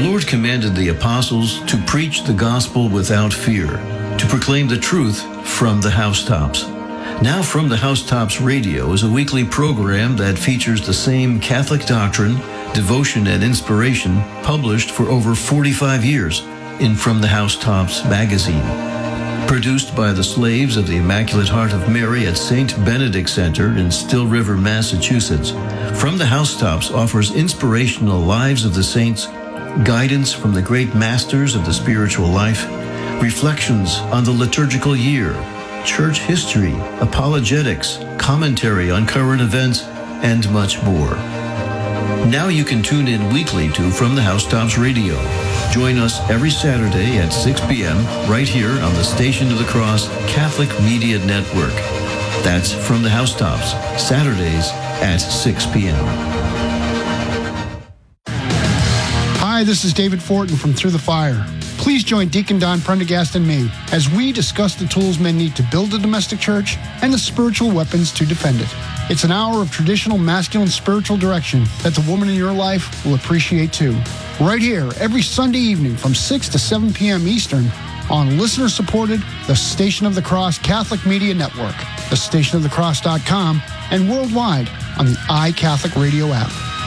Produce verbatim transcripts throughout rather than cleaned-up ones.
Lord commanded the apostles to preach the gospel without fear, to proclaim the truth from the housetops. Now From the Housetops Radio is a weekly program that features the same Catholic doctrine, devotion, and inspiration published for over forty-five years in From the Housetops magazine. Produced by the slaves of the Immaculate Heart of Mary at Saint Benedict Center in Still River, Massachusetts, From the Housetops offers inspirational lives of the saints, guidance from the great masters of the spiritual life, reflections on the liturgical year, church history, apologetics, commentary on current events, and much more. Now you can tune in weekly to From the Housetops Radio. Join us every Saturday at six p.m. right here on the Station of the Cross Catholic Media Network. That's From the Housetops, Saturdays at six p.m. Hi, this is David Fortin from Through the Fire. Please join Deacon Don Prendergast and me as we discuss the tools men need to build a domestic church and the spiritual weapons to defend it. It's an hour of traditional masculine spiritual direction that the woman in your life will appreciate too. Right here, every Sunday evening from six to seven p.m. Eastern on listener-supported The Station of the Cross Catholic Media Network, the station of the cross dot com, and worldwide on the iCatholic Radio app.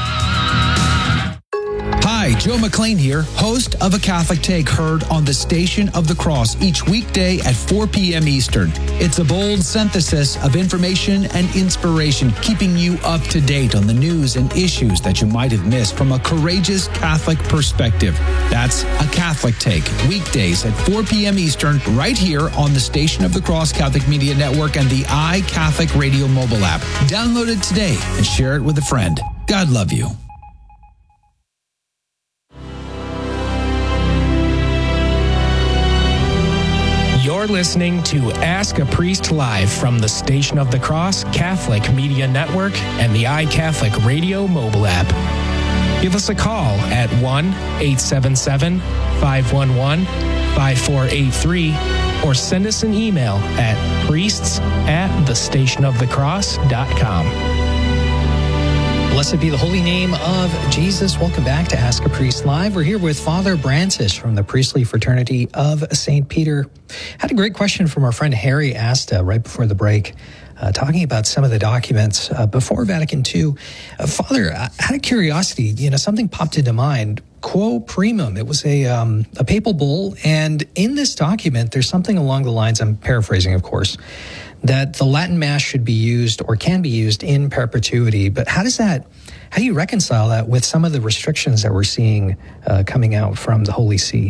Hi, Joe McLean here, host of A Catholic Take, heard on the Station of the Cross each weekday at four p.m. Eastern. It's a bold synthesis of information and inspiration, keeping you up to date on the news and issues that you might have missed from a courageous Catholic perspective. That's A Catholic Take, weekdays at four p.m. Eastern, right here on the Station of the Cross Catholic Media Network and the iCatholic Radio mobile app. Download it today and share it with a friend. God love you. You're listening to Ask a Priest Live from the Station of the Cross Catholic Media Network and the iCatholic Radio mobile app. Give us a call at one eight seven seven, five one one, five four eight three or send us an email at priests at the station of the cross dot com. Blessed be the holy name of Jesus. Welcome back to Ask a Priest Live. We're here with Father Brancis from the Priestly Fraternity of Saint Peter. Had a great question from our friend Harry Asta right before the break, uh, talking about some of the documents uh, before Vatican Two. Uh, Father, uh, out of curiosity, you know, something popped into mind. Quo primum. It was a um, a papal bull, and in this document, there's something along the lines, I'm paraphrasing, of course, that the Latin Mass should be used or can be used in perpetuity. But how does that, how do you reconcile that with some of the restrictions that we're seeing uh, coming out from the Holy See?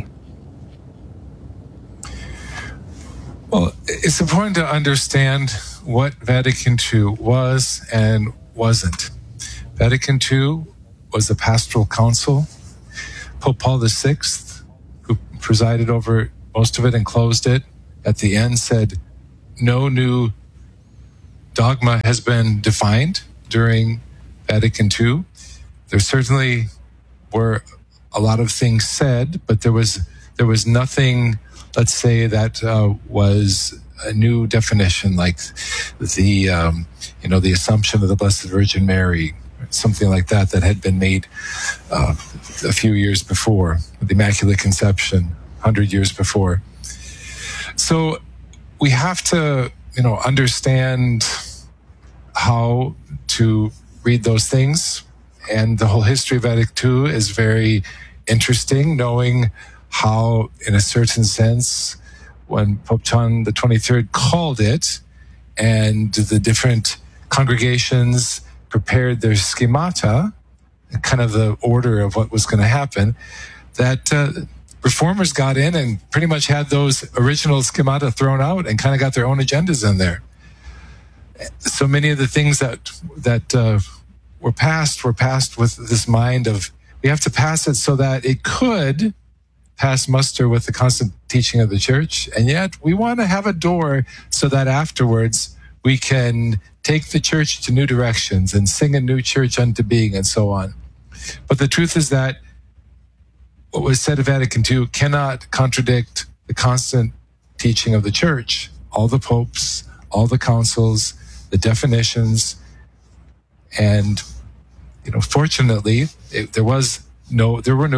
Well, it's important to understand what Vatican Two was and wasn't. Vatican Two was the pastoral council. Pope Paul the Sixth, who presided over most of it and closed it, at the end said, no new dogma has been defined during Vatican Two. There certainly were a lot of things said, but there was there was nothing, let's say, that uh, was a new definition, like the um, you know the Assumption of the Blessed Virgin Mary, something like that that had been made uh, a few years before, the Immaculate Conception, one hundred years before. So we have to, you know, understand how to read those things. And the whole history of Vatican Two is very interesting, knowing how, in a certain sense, when Pope John the twenty-third called it, and the different congregations prepared their schemata, kind of the order of what was going to happen, that uh, reformers got in and pretty much had those original schemata thrown out and kind of got their own agendas in there. So many of the things that that uh, were passed were passed with this mind of, we have to pass it so that it could pass muster with the constant teaching of the Church, and yet we want to have a door so that afterwards we can take the Church to new directions and sing a new church unto being and so on. But the truth is that what was said at Vatican Two cannot contradict the constant teaching of the Church. All the popes, all the councils, the definitions, and you know, fortunately, it, there was no, there were no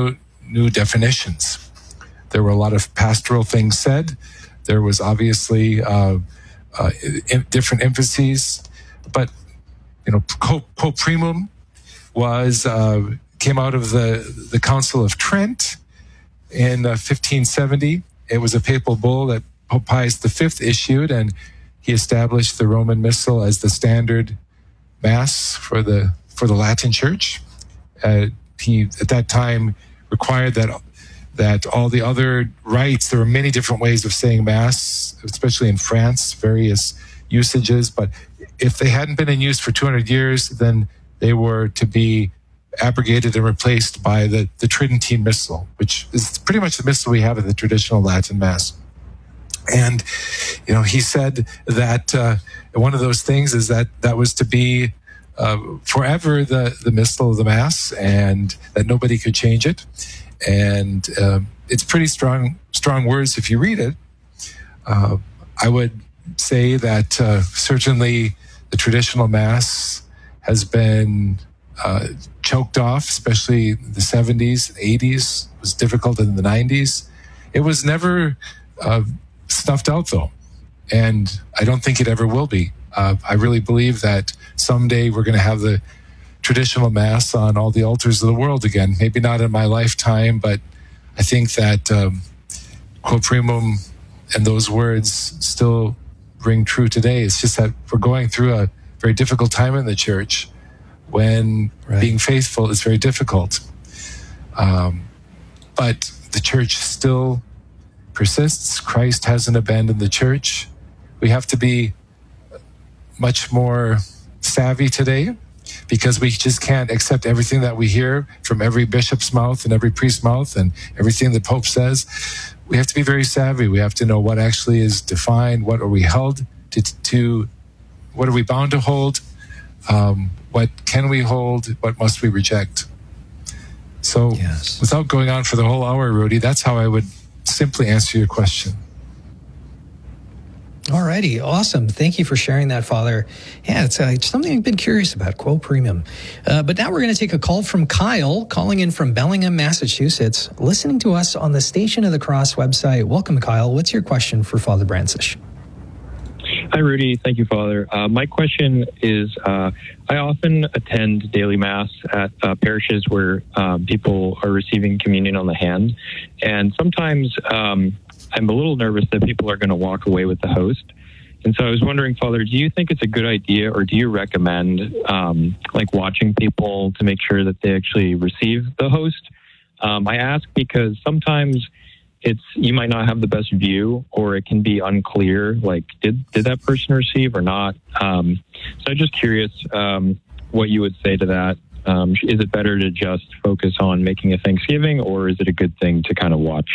new definitions. There were a lot of pastoral things said. There was obviously uh, uh, in, different emphases, but you know, co primum was uh, came out of the the Council of Trent in uh, fifteen seventy. It was a papal bull that Pope Pius the Fifth issued, and he established the Roman Missal as the standard Mass for the for the Latin Church. Uh, he at that time required that that all the other rites, there were many different ways of saying Mass, especially in France, various usages, but if they hadn't been in use for two hundred years, then they were to be abrogated and replaced by the, the Tridentine Missal, which is pretty much the Missal we have in the traditional Latin Mass. And, you know, he said that uh, one of those things is that that was to be uh, forever the, the Missal of the Mass, and that nobody could change it. And uh, it's pretty strong, strong words if you read it. Uh, I would say that uh, certainly the traditional Mass has been uh, choked off, especially the seventies, eighties. It was difficult in the nineties. It was never uh, snuffed out, though, and I don't think it ever will be. Uh, I really believe that someday we're going to have the traditional Mass on all the altars of the world again. Maybe not in my lifetime, but I think that um, quo primum and those words still ring true today. It's just that we're going through a very difficult time in the church when right. being faithful is very difficult. Um, but the church still persists. Christ hasn't abandoned the church. We have to be much more savvy today, because we just can't accept everything that we hear from every bishop's mouth and every priest's mouth and everything the Pope says. We have to be very savvy. We have to know what actually is defined, what are we held to, to what are we bound to hold, um, what can we hold, what must we reject. So yes. Without going on for the whole hour, Rudy, that's how I would simply answer your question. Alrighty, awesome. Thank you for sharing that, Father. Yeah, it's, uh, it's something I've been curious about, quo primum. Uh, but now we're going to take a call from Kyle, calling in from Bellingham, Massachusetts, listening to us on the Station of the Cross website. Welcome, Kyle. What's your question for Father Brancisz? Hi, Rudy. Thank you, Father. Uh, my question is, uh, I often attend daily Mass at uh, parishes where um, people are receiving communion on the hand, and sometimes um, I'm a little nervous that people are going to walk away with the host. And so I was wondering, Father, do you think it's a good idea, or do you recommend um, like watching people to make sure that they actually receive the host? Um, I ask because sometimes it's you might not have the best view, or it can be unclear, like did did that person receive or not? Um, so I'm just curious um, what you would say to that. Um, is it better to just focus on making a Thanksgiving, or is it a good thing to kind of watch?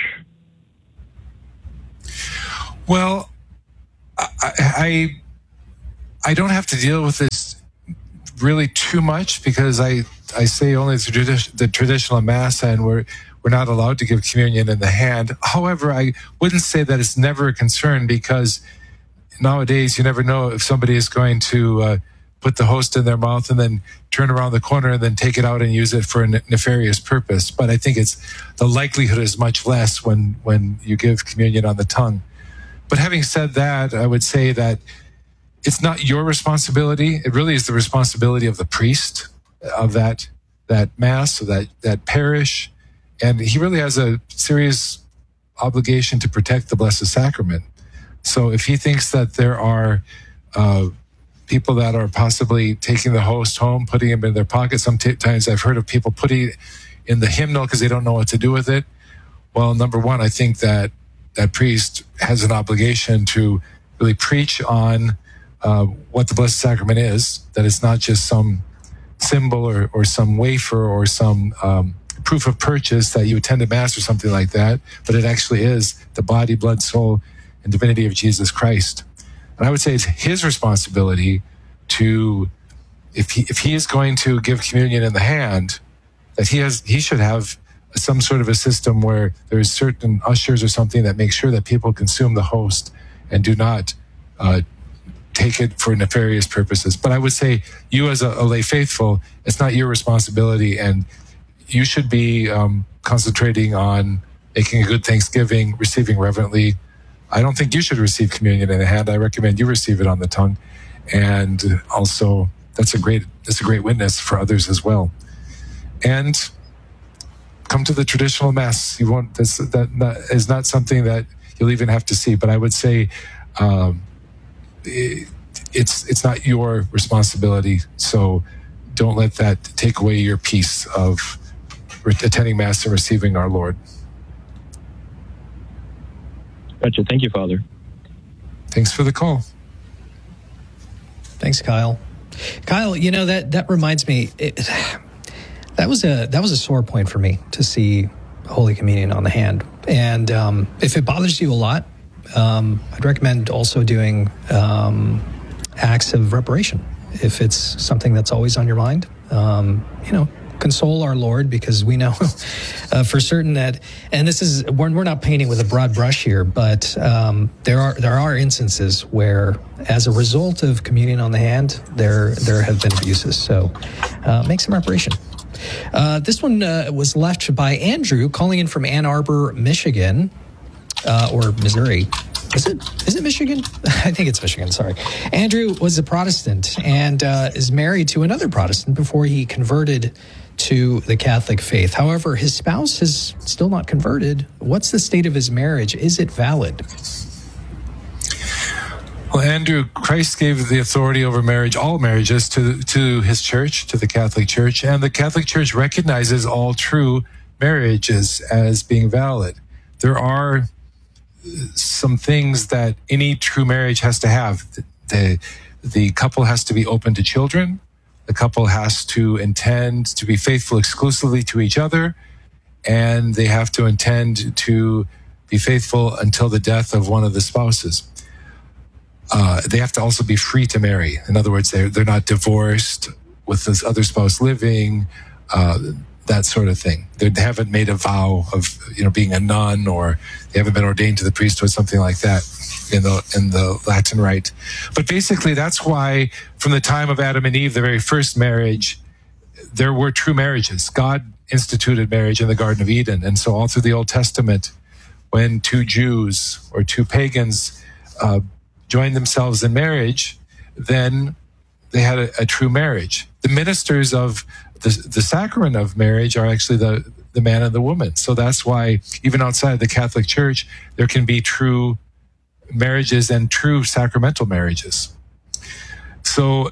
Well, I, I I don't have to deal with this really too much, because I I say only the, tradi- the traditional Mass, and we're we're not allowed to give communion in the hand. However, I wouldn't say that it's never a concern, because nowadays you never know if somebody is going to uh, put the host in their mouth and then turn around the corner and then take it out and use it for a nefarious purpose. But I think it's the likelihood is much less when when you give communion on the tongue. But having said that, I would say that it's not your responsibility. It really is the responsibility of the priest of that that Mass, of that, that parish. And he really has a serious obligation to protect the Blessed Sacrament. So if he thinks that there are uh, people that are possibly taking the host home, putting him in their pocket, sometimes I've heard of people putting it in the hymnal because they don't know what to do with it. Well, number one, I think that that priest has an obligation to really preach on uh, what the Blessed Sacrament is, that it's not just some symbol or, or some wafer or some um, proof of purchase that you attend a Mass or something like that, but it actually is the body, blood, soul, and divinity of Jesus Christ. And I would say it's his responsibility to, if he, if he is going to give communion in the hand, that he has he should have some sort of a system where there's certain ushers or something that make sure that people consume the host and do not uh, take it for nefarious purposes. But I would say you as a, a lay faithful, it's not your responsibility, and you should be um, concentrating on making a good Thanksgiving, receiving reverently, I don't think you should receive communion in the hand. I recommend you receive it on the tongue. And also, that's a great that's a great witness for others as well. And come to the traditional Mass. You won't. This, that, that is not something that you'll even have to see. But I would say um, it, it's it's not your responsibility. So don't let that take away your peace of attending Mass and receiving our Lord. Gotcha. Thank you, Father. Thanks for the call. Thanks, Kyle. Kyle, you know, that that reminds me, it, that was a that was a sore point for me to see Holy Communion on the hand. And um, if it bothers you a lot, um, I'd recommend also doing um, acts of reparation. If it's something that's always on your mind, um, you know, console our Lord, because we know uh, for certain that, and this is, we're, we're not painting with a broad brush here, but um, there are there are instances where, as a result of communion on the hand, there there have been abuses. So uh, make some reparation. Uh, this one uh, was left by Andrew, calling in from Ann Arbor, Michigan, uh, or Missouri. Is it is it Michigan? I think it's Michigan, sorry. Andrew was a Protestant and uh, is married to another Protestant before he converted to the Catholic faith. However, his spouse is still not converted. What's the state of his marriage? Is it valid? Well, Andrew, Christ gave the authority over marriage, all marriages, to to his church, to the Catholic Church, and the Catholic Church recognizes all true marriages as being valid. There are some things that any true marriage has to have. The, the couple has to be open to children. The couple has to intend to be faithful exclusively to each other, and they have to intend to be faithful until the death of one of the spouses. Uh, they have to also be free to marry. In other words, they're, they're not divorced with this other spouse living, uh, that sort of thing. They haven't made a vow of, you know, being a nun, or they haven't been ordained to the priesthood, something like that in the in the Latin rite. But basically, that's why from the time of Adam and Eve, the very first marriage, there were true marriages. God instituted marriage in the Garden of Eden. And so all through the Old Testament, when two Jews or two pagans uh, joined themselves in marriage, then they had a, a true marriage. The ministers of the, the sacrament of marriage are actually the, the man and the woman. So that's why even outside the Catholic Church, there can be true marriages and true sacramental marriages. So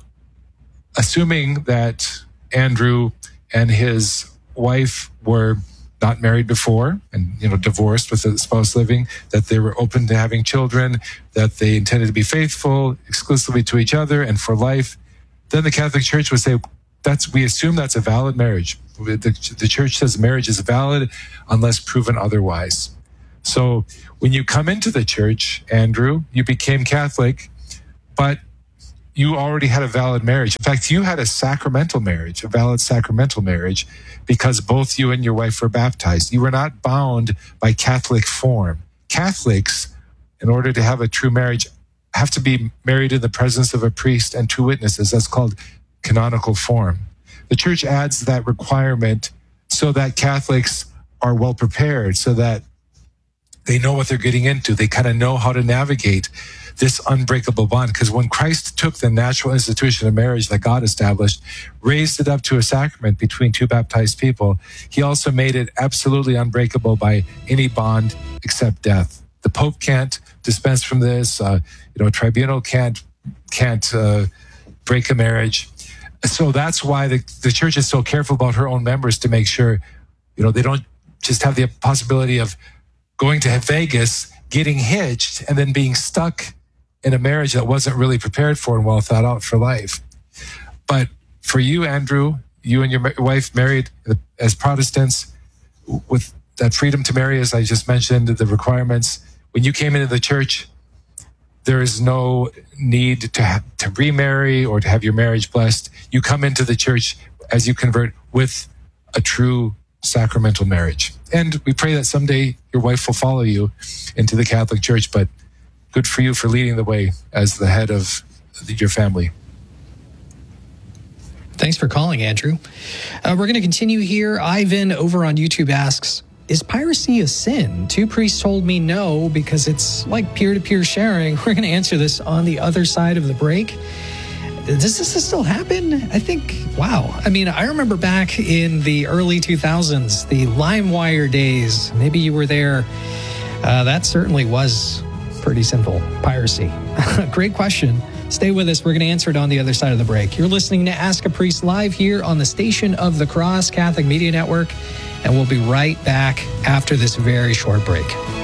assuming that Andrew and his wife were not married before and, you know, divorced with a spouse living, that they were open to having children, that they intended to be faithful exclusively to each other and for life, then the Catholic Church would say, that's, we assume that's a valid marriage. The, the Church says marriage is valid unless proven otherwise. So when you come into the Church, Andrew, you became Catholic, but you already had a valid marriage. In fact, you had a sacramental marriage, a valid sacramental marriage, because both you and your wife were baptized. You were not bound by Catholic form. Catholics, in order to have a true marriage, have to be married in the presence of a priest and two witnesses. That's called canonical form. The Church adds that requirement so that Catholics are well prepared, so that they know what they're getting into. They kind of know how to navigate this unbreakable bond. Because when Christ took the natural institution of marriage that God established, raised it up to a sacrament between two baptized people, he also made it absolutely unbreakable by any bond except death. The Pope can't dispense from this. Uh, you know, a tribunal can't can't uh, break a marriage. So that's why the, the Church is so careful about her own members, to make sure, you know, they don't just have the possibility of going to Vegas, getting hitched, and then being stuck in a marriage that wasn't really prepared for and well thought out for life. But for you, Andrew, you and your wife married as Protestants with that freedom to marry, as I just mentioned, the requirements. When you came into the Church, there is no need to have, to remarry or to have your marriage blessed. You come into the Church as you convert with a true sacramental marriage. And we pray that someday your wife will follow you into the Catholic Church, but good for you for leading the way as the head of your family. Thanks for calling, Andrew. Uh, we're going to continue here. Ivan over on YouTube asks, is piracy a sin? Two priests told me no because it's like peer-to-peer sharing. We're going to answer this on the other side of the break. Does this still happen? I think, wow. I mean, I remember back in the early two thousands, the LimeWire days. Maybe you were there. Uh, that certainly was pretty simple. Piracy. Great question. Stay with us. We're going to answer it on the other side of the break. You're listening to Ask a Priest live here on the Station of the Cross Catholic Media Network, and we'll be right back after this very short break.